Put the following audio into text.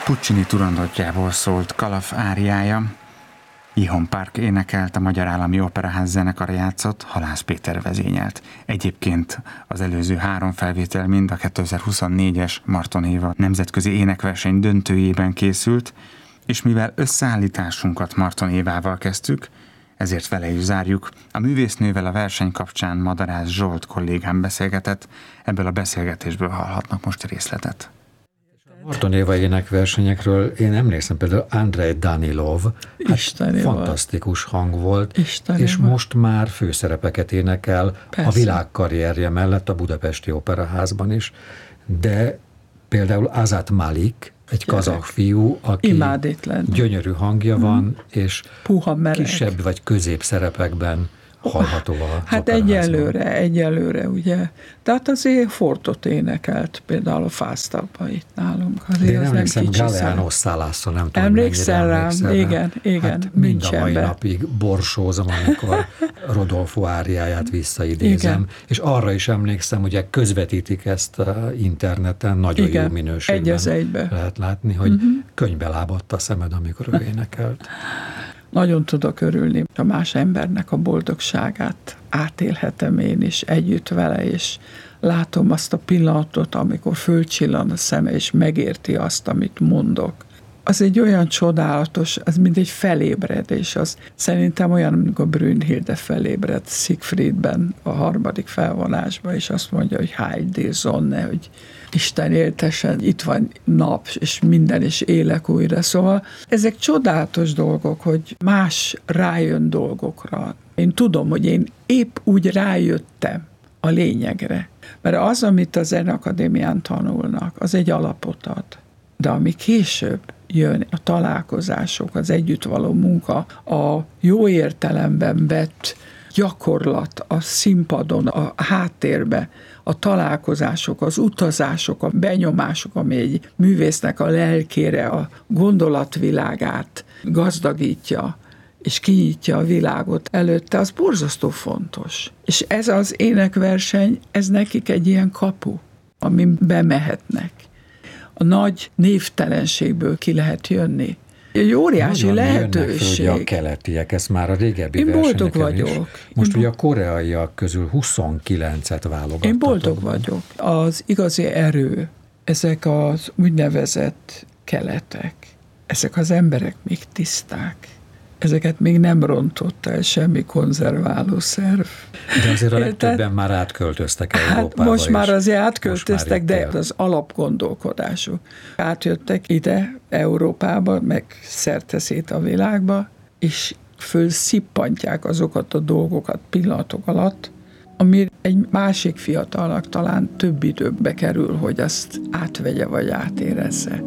Puccini turandotjából szólt Kalaf áriája. Ihon Park énekelt, a Magyar Állami Operaház zenekara játszott, Halász Péter vezényelt. Egyébként az előző 3 felvétel mind a 2024-es Marton Éva nemzetközi énekverseny döntőjében készült, és mivel összeállításunkat Marton Évával kezdtük, ezért vele is zárjuk. A művésznővel a verseny kapcsán Madarász Zsolt kollégám beszélgetett, ebből a beszélgetésből hallhatnak most részletet. Marton Éva énekversenyekről én emlékszem, például Andrei Danilov, fantasztikus hang volt, és most már főszerepeket énekel. Persze. A világkarrierje mellett a Budapesti Operaházban is, de például Azat Malik, egy kazakh fiú, aki gyönyörű hangja van, és kisebb vagy közép szerepekben hallható a Hát egyelőre, ugye. Tehát azért Fortot énekelt, például a Fásztabban itt nálunk. Azért én emlékszem Galeano Salászon, nem tudom, emlékszel rám, igen, hát mind a mai napig borsózom, amikor Rodolfo áriáját visszaidézem, igen. És arra is emlékszem, ugye közvetítik ezt interneten, nagyon jó minőségben lehet látni, hogy könyvbe lábadt a szemed, amikor ő énekelt. Nagyon tudok örülni, a más embernek a boldogságát átélhetem én is együtt vele, és látom azt a pillanatot, amikor fölcsillan a szeme, és megérti azt, amit mondok. Az egy olyan csodálatos, az mint egy felébredés, az szerintem olyan, amikor Brünnhilde felébred Siegfriedben, a 3. felvonásban, és azt mondja, hogy Heil die Sonne, hogy Isten éltesen, itt van nap, és minden, és élek újra. Szóval ezek csodálatos dolgok, hogy más rájön dolgokra. Én tudom, hogy én épp úgy rájöttem a lényegre. Mert az, amit a Zeneakadémián tanulnak, az egy alapot ad. De ami később jön, a találkozások, az együtt való munka, a jó értelemben vett gyakorlat a színpadon, a háttérbe, a találkozások, az utazások, a benyomások, ami egy művésznek a lelkére, a gondolatvilágát gazdagítja, és kinyitja a világot előtte, az borzasztó fontos. És ez az énekverseny, ez nekik egy ilyen kapu, amin bemehetnek. A nagy névtelenségből ki lehet jönni. Egy óriási lehetőség. Jönnek, a keletiek, ez már a régebbi versenyeken is. Én boldog vagyok. Most ugye a koreaiak közül 29-et válogattatok. Én boldog vagyok. Az igazi erő, ezek az úgynevezett keletek, ezek az emberek még tiszták. Ezeket még nem rontotta el semmi konzerválószerv. De azért a legtöbben már átköltöztek Európába. Hát most már azért átköltöztek, de az alapgondolkodásuk. Átjöttek ide Európába, meg szerte-szét a világba, és fölszippantják azokat a dolgokat pillanatok alatt, ami egy másik fiatalnak talán több időbe kerül, hogy azt átvegye vagy átérezze.